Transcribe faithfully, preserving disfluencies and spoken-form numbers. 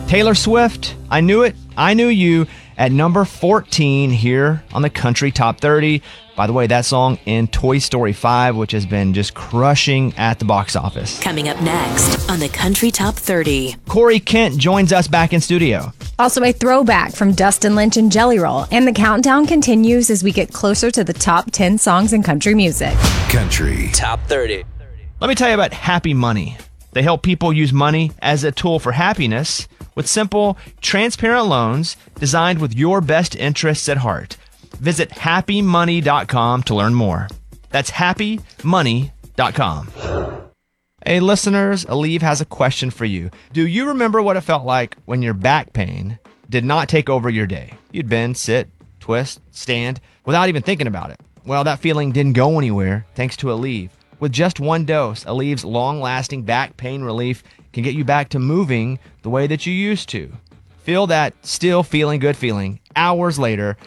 Taylor Swift, I Knew It, I Knew You, at number fourteen here on the Country Top thirty. By the way, that song in Toy Story five, which has been just crushing at the box office. Coming up next on the Country Top thirty. Corey Kent joins us back in studio. Also a throwback from Dustin Lynch and Jelly Roll. And the countdown continues as we get closer to the top ten songs in country music. Country Top thirty. Let me tell you about Happy Money. They help people use money as a tool for happiness with simple, transparent loans designed with your best interests at heart. Visit happy money dot com to learn more. That's happy money dot com. Hey, listeners, Aleve has a question for you. Do you remember what it felt like when your back pain did not take over your day? You'd bend, sit, twist, stand without even thinking about it. Well, that feeling didn't go anywhere thanks to Aleve. With just one dose, Aleve's long-lasting back pain relief can get you back to moving the way that you used to. Feel that still feeling good feeling hours later